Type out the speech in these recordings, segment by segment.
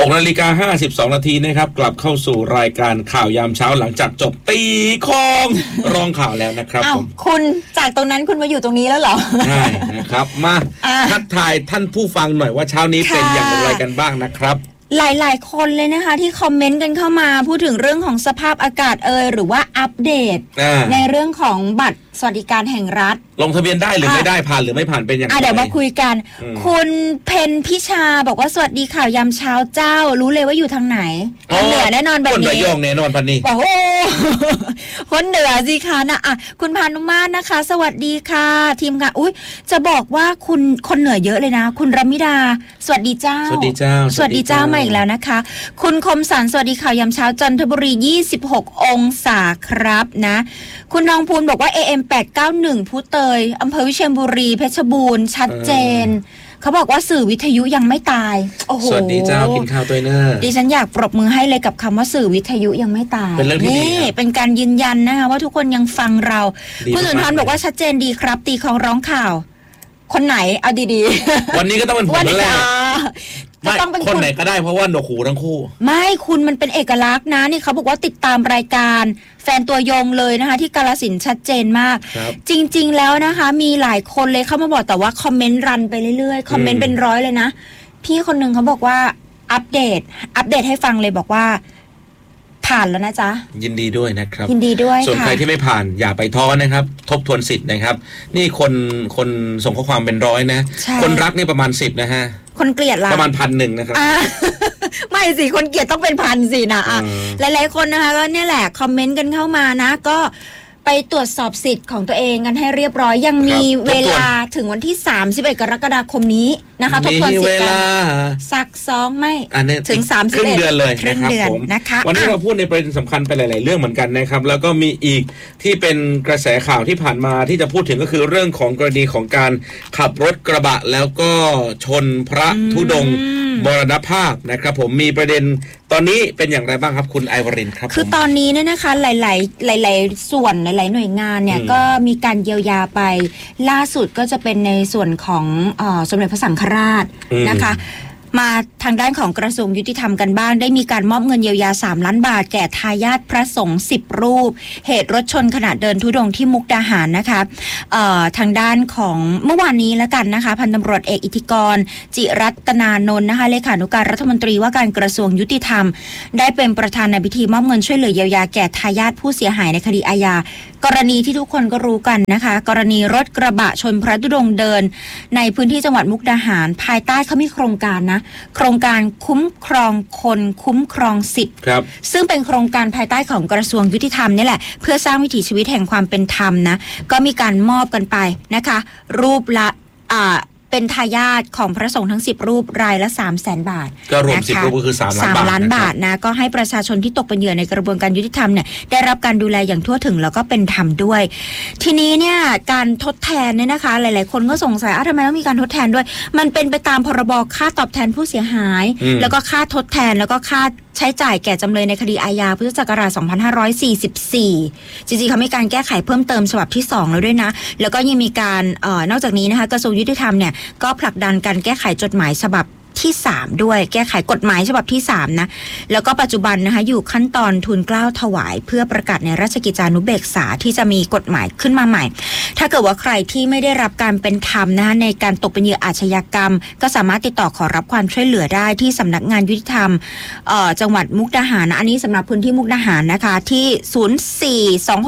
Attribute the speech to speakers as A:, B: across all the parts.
A: 6:52 นาทีนะครับกลับเข้าสู่รายการข่าวยามเช้าหลังจากจบตีคองรองข่าวแล้วนะครับผม
B: คุณจากตรงนั้นคุณมาอยู่ตรงนี้แล้วเหรอ
A: ใช่นะครับมาทักทายท่านผู้ฟังหน่อยว่าเช้านี้เป็นอย่างไรกันบ้างนะครับ
B: หลายๆคนเลยนะคะที่คอมเมนต์กันเข้ามาพูดถึงเรื่องของสภาพอากาศหรือว่าอัปเดตในเรื่องของบัตรสวัสดิการแห่งรัฐ
A: ลงทะเบียนได้หรือไม่ได้ผ่านหรือไม่ผ่านเป็นอย่างไร
B: เดี๋ยวมาคุยกันคุณเพนพิชาบอกว่าสวัสดีข่าวยามเช้าเจ้ารู้เลยว่าอยู่ทางไหนคนเหนือแน่นอนแบบนี้
A: คนระยองแน่นอนพันนี้
B: โอ้โหคนเหนือสิคะนะคุณพานุมาศนะคะสวัสดีค่ะทีมงานจะบอกว่าคุณคนเหนือเยอะเลยนะคุณรมิดาสวัสดีเจ้า
A: สวัสดีเจ้า
B: สวัสดีเจ้ามาอีกแล้วนะคะคุณคมสันสวัสดีข่าวยามเช้าจันทบุรี26องศาครับนะคุณน้องพูนบอกว่า AM 891พุเตยอำเภอวิเชียรบุรีเพชรบูรณ์ชัดเจนเขาบอกว่าสื่อวิทยุยังไม่ตายโอ้โห
A: สวัสดีเจ้ากินข้าวตัวเนอร์
B: ดิฉันอยากปรบมือให้เลยกับคำว่าสื่อวิทยุยังไม่ตาย
A: เป็นเรื่องที่ดี
B: เป็นการยืนยันนะคะว่าทุกคนยังฟังเราคุณสุนทรบอกว่าชัดเจนดีครับตีของร้องข่าวคนไหนเอาดี
A: ๆวันนี้ก็ต้องเป็นผมแล้วแหละไม่คนไหนก็ได้เพราะว่าหนวกหูทั้งคู่
B: ไม่คุณมันเป็นเอกลักษณ์นะนี่เขาบอกว่าติดตามรายการแฟนตัวยงเลยนะคะที่กาฬสินธุ์ชัดเจนมากจริงๆแล้วนะคะมีหลายคนเลยเข้ามาบอกแต่ว่าคอมเมนต์รันไปเรื่อยๆคอมเมนต์เป็นร้อยเลยนะพี่คนนึงเขาบอกว่าอัปเดตให้ฟังเลยบอกว่าผ่านแล้วนะจ๊ะ
A: ยินดีด้วยนะครับ
B: ยินดีด้วย
A: ส่วนใครที่ไม่ผ่านอย่าไปท้อนะครับทบทวนสิทธิ์นะครับนี่คนส่งข้อความเป็นร้อยนะคนรักนี่ประมาณ10นะฮะ
B: คนเกลียด
A: ประมาณ1,000นะครับ
B: ไม่สิคนเกลียดต้องเป็นพันสินะหลายๆคนนะคะก็เนี่ยแหละคอมเมนต์กันเข้ามานะก็ไปตรวจสอบสิทธิ์ของตัวเองกันให้เรียบร้อยยังมีเวลาถึงวันที่31กรกฎาคมนี้นะคะทบทวนสิทธิ์กันซักซ้อมไม่ถึง31
A: ครึ่งเดือนเลยนะครับผมวันนี้เราพูดในประเด็นสำคัญไปหลายๆเรื่องเหมือนกันนะครับแล้วก็มีอีกที่เป็นกระแสข่าวที่ผ่านมาที่จะพูดถึงก็คือเรื่องของกรณีของการขับรถกระบะแล้วก็ชนพระธุดงค์มรณภาพนะครับผมมีประเด็นตอนนี้เป็นอย่างไรบ้างครับคุณไอวรินครับ
B: คือตอนนี้เนี่ยนะคะหลายส่วนหลายหน่วยงานเนี่ยก็มีการเยียวยาไปล่าสุดก็จะเป็นในส่วนของสมเด็จพระสังฆราชนะคะมาทางด้านของกระทรวงยุติธรรมกันบ้างได้มีการมอบเงินเยียวยา3 ล้านบาทแก่ทายาทพระสงฆ์10 รูปเหตุรถชนขณะเดินธุดงค์ที่มุกดาหารนะคะทางด้านของเมื่อวานนี้แล้วกันนะคะพันตำรวจเอกอิทธิกรจิรัตนานนท์นะคะเลขานุการรัฐมนตรีว่าการกระทรวงยุติธรรมได้เป็นประธานในพิธีมอบเงินช่วยเหลือเยียวยาแก่ทายาทผู้เสียหายในคดีอาญากรณีที่ทุกคนก็รู้กันนะคะกรณีรถกระบะชนพระธุดงค์เดินในพื้นที่จังหวัดมุกดาหารภายใต้เขามีโครงการนะโครงการคุ้มครองคนคุ้มครองสิทธิ์ซึ่งเป็นโครงการภายใต้ของกระทรวงยุติธรรมนี่แหละเพื่อสร้างวิถีชีวิตแห่งความเป็นธรรมนะก็มีการมอบกันไปนะคะรูปละเป็นทายาทของพระสงฆ์ทั้ง10 รูปรายละ300,000 บาท
A: ก็รวม10 รูปก็คือ3 ล้านบาท
B: นะก็ให้ประชาชนที่ตกเป็นเหยื่อในกระบวนการยุติธรรมเนี่ยได้รับการดูแลอย่างทั่วถึงแล้วก็เป็นธรรมด้วยทีนี้เนี่ยการทดแทนเนี่ยนะคะหลายๆคนก็สงสัยทำไมต้องมีการทดแทนด้วยมันเป็นไปตามพรบค่าตอบแทนผู้เสียหายแล้วก็ค่าทดแทนแล้วก็ค่าใช้จ่ายแก่จำเลยในคดีอาญาพุทธศักราช2544จริงๆเขามีการแก้ไขเพิ่มเติมฉบับที่2แล้วด้วยนะแล้วก็ยังมีการนอกจากนี้นะคะกระทรวงยุติธรรมเนี่ยก็ผลักดันการแก้ไขจดหมายฉบับที่3ด้วยแก้ไขกฎหมายฉบับที่3นะแล้วก็ปัจจุบันนะคะอยู่ขั้นตอนทูลเกล้าถวายเพื่อประกาศในราชกิจจานุเบกษาที่จะมีกฎหมายขึ้นมาใหม่ถ้าเกิดว่าใครที่ไม่ได้รับการเป็นธรรมนะคะในการตกเป็นเหยื่ออาชญากรรมก็สามารถติดต่อขอรับความช่วยเหลือได้ที่สำนักงานยุติธรรมจังหวัดมุกดาหารนะอันนี้สำหรับพื้นที่มุกดาหารนะคะที่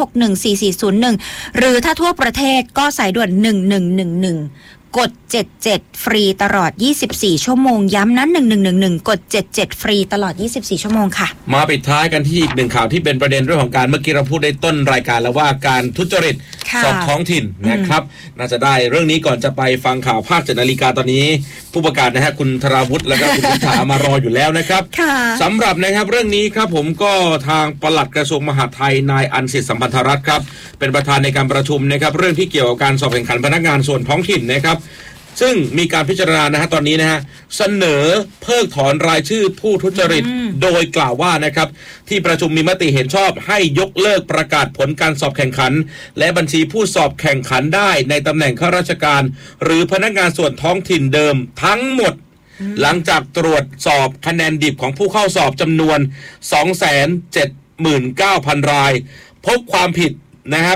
B: 0426614401หรือถ้าทั่วประเทศก็สายด่วน1111กด77ฟรีตลอด24ชั่วโมงย้ำนั้น1111กด77ฟรีตลอด24ชั่วโมงค่ะ
A: มาปิดท้ายกันที่อีกหนึ่งข่าวที่เป็นประเด็นเรื่องของการเมื่อกี้เราพูดในต้นรายการแล้วว่าการทุจริตสอบท้องถิ่นนะครับน่าจะได้เรื่องนี้ก่อนจะไปฟังข่าวภาค7 นาฬิกาตอนนี้ผู้ประกาศนะฮะคุณธราวุฒิแล้วก็คุณพิธามารออยู่แล้วนะครับสำหรับนะครับเรื่องนี้ครับผมก็ทางปลัดกระทรวงมหาดไทยนายอันสิทธิ์สัมพันธรัตน์ครับเป็นประธานในการประชุมนะครับเรื่องที่เกี่ยวกับการสอบแข่งขันพนักงานส่วนท้องถิ่นนะครับซึ่งมีการพิจารณานะฮะตอนนี้นะฮะเสนอเพิกถอนรายชื่อผู้ทุจริตโดยกล่าวว่านะครับที่ประชุมมีมติเห็นชอบให้ยกเลิกประกาศผลการสอบแข่งขันและบัญชีผู้สอบแข่งขันได้ในตำแหน่งข้าราชการหรือพนักงานส่วนท้องถิ่นเดิมทั้งหมดหลังจากตรวจสอบคะแนนดิบของผู้เข้าสอบจำนวน 279,000 รายพบความผิดนะครับ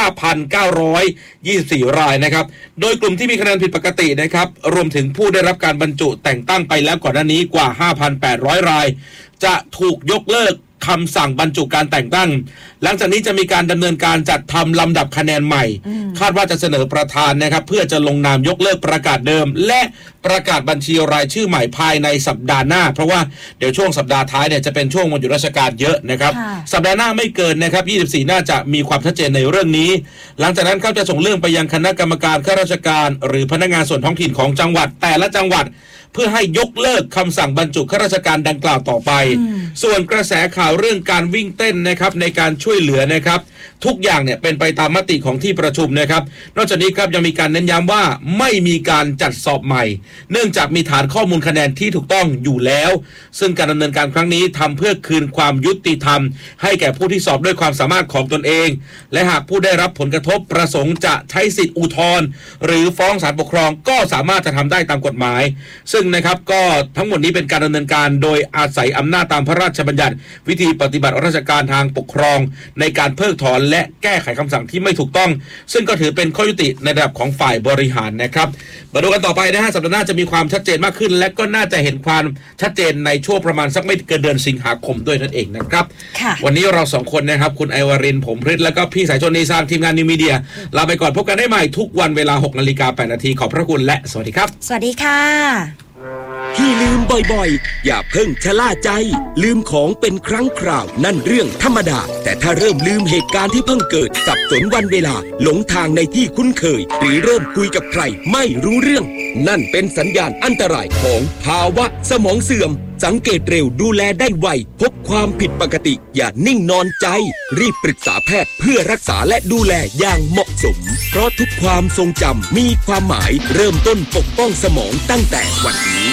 A: 5,924 รายนะครับโดยกลุ่มที่มีคะแนนผิดปกตินะครับรวมถึงผู้ได้รับการบรรจุแต่งตั้งไปแล้วก่อนหน้านี้กว่า 5,800 รายจะถูกยกเลิกคำสั่งบรรจุการแต่งตั้งหลังจากนี้จะมีการดำเนินการจัดทำลำดับคะแนนใหม่คาดว่าจะเสนอประธานนะครับเพื่อจะลงนามยกเลิกประกาศเดิมและประกาศบัญชีรายชื่อใหม่ภายในสัปดาห์หน้าเพราะว่าเดี๋ยวช่วงสัปดาห์ท้ายเนี่ยจะเป็นช่วงวันหยุดราชการเยอะนะครับสัปดาห์หน้าไม่เกินนะครับ24น่าจะมีความชัดเจนในเรื่องนี้หลังจากนั้นเขาจะส่งเรื่องไปยังคณะกรรมการข้าราชการหรือพนักงานส่วนท้องถิ่นของจังหวัดแต่ละจังหวัดเพื่อให้ยกเลิกคำสั่งบรรจุข้าราชการดังกล่าวต่อไปส่วนกระแสข่าวเรื่องการวิ่งเต้นนะครับในการช่วยเหลือนะครับทุกอย่างเนี่ยเป็นไปตามมติของที่ประชุมนะครับนอกจากนี้ครับยังมีการเน้นย้ำว่าไม่มีการจัดสอบใหม่เนื่องจากมีฐานข้อมูลคะแนนที่ถูกต้องอยู่แล้วซึ่งการดำเนินการครั้งนี้ทำเพื่อคืนความยุติธรรมให้แก่ผู้ที่สอบด้วยความสามารถของตนเองและหากผู้ได้รับผลกระทบประสงค์จะใช้สิทธิอุทธรณ์หรือฟ้องศาลปกครองก็สามารถจะทำได้ตามกฎหมายซึ่งนะครับก็ทั้งหมดนี้เป็นการดำเนินการโดยอาศัยอำนาจตามพระราชบัญญัติวิธีปฏิบัติราชการทางปกครองในการเพิกถอนและแก้ไขคำสั่งที่ไม่ถูกต้องซึ่งก็ถือเป็นข้อยุติในระดับของฝ่ายบริหารนะครับมาดูกันต่อไปนะฮะสัปดาห์หน้าจะมีความชัดเจนมากขึ้นและก็น่าจะเห็นความชัดเจนในช่วงประมาณสักไม่เกินเดือนสิงหาคมด้วยนั่นเองนะครับวันนี้เราสองคนนะครับคุณไอวรินทร์ผมพฤทธิ์และก็พี่สายชนนีซานทีมงานนิวมีเดียลาไปก่อนพบกันได้ใหม่ทุกวันเวลา 6:08 น.ขอบพระคุณและสวัสดีครับ
B: สวัสดีค่ะ
C: ที่ลืมบ่อยๆอย่าเพิ่งชะล่าใจลืมของเป็นครั้งคราวนั่นเรื่องธรรมดาแต่ถ้าเริ่มลืมเหตุการณ์ที่เพิ่งเกิดสับสนวันเวลาหลงทางในที่คุ้นเคยหรือเริ่มคุยกับใครไม่รู้เรื่องนั่นเป็นสัญญาณอันตรายของภาวะสมองเสื่อมสังเกตเร็วดูแลได้ไวพบความผิดปกติอย่านิ่งนอนใจรีบปรึกษาแพทย์เพื่อรักษาและดูแลอย่างเหมาะสมเพราะทุกความทรงจำมีความหมายเริ่มต้นปกป้องสมองตั้งแต่วันนี้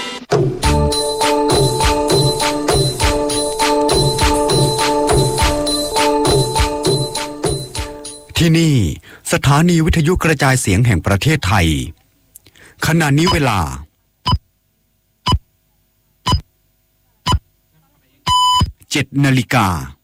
D: ที่นี่สถานีวิทยุกระจายเสียงแห่งประเทศไทยขณะนี้เวลา 7 นาฬิกา